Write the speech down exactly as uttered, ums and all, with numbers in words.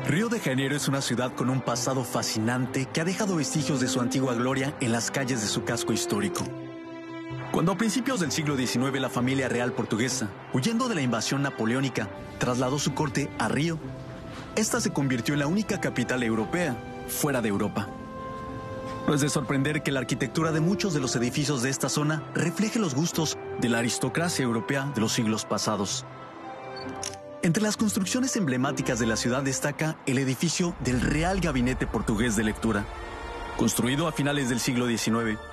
Río de Janeiro es una ciudad con un pasado fascinante que ha dejado vestigios de su antigua gloria en las calles de su casco histórico. Cuando a principios del siglo diecinueve la familia real portuguesa, huyendo de la invasión napoleónica, trasladó su corte a Río, esta se convirtió en la única capital europea fuera de Europa. No es de sorprender que la arquitectura de muchos de los edificios de esta zona refleje los gustos de la aristocracia europea de los siglos pasados. Entre las construcciones emblemáticas de la ciudad destaca el edificio del Real Gabinete Portugués de Lectura. Construido a finales del siglo diecinueve,